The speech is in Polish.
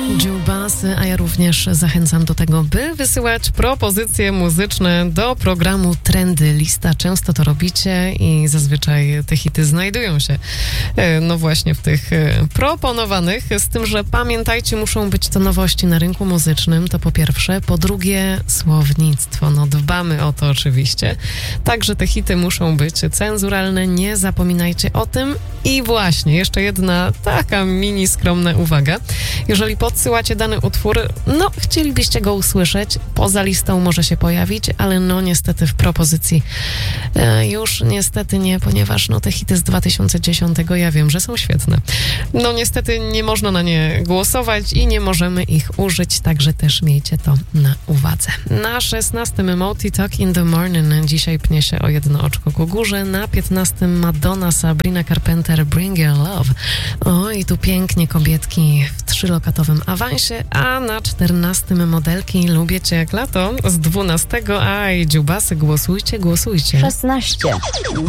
Dziubasy, a ja również zachęcam do tego, by wysyłać propozycje muzyczne do programu Trendy Lista. Często to robicie i zazwyczaj te hity znajdują się no właśnie w tych proponowanych, z tym, że pamiętajcie, muszą być to nowości na rynku muzycznym, to po pierwsze. Po drugie, słownictwo. No dbamy o to oczywiście. Także te hity muszą być cenzuralne, nie zapominajcie o tym. I właśnie, jeszcze jedna taka mini skromna uwaga. Jeżeli podsyłacie dany utwór, no chcielibyście go usłyszeć, poza listą może się pojawić, ale no niestety w propozycji już niestety nie, ponieważ no te hity z 2010 ja wiem, że są świetne. No niestety nie można na nie głosować i nie możemy ich użyć, także też miejcie to na uwadze. Na 16 Multi Talk in the Morning dzisiaj pnie się o jedno oczko ku górze, na 15 Madonna, Sabrina Carpenter, Bring Your Love. O i tu pięknie kobietki w 3-lokatowym awansie, a na 14 modelki Lubię Cię jak lato z 12, a i dziubasy głosujcie. 16.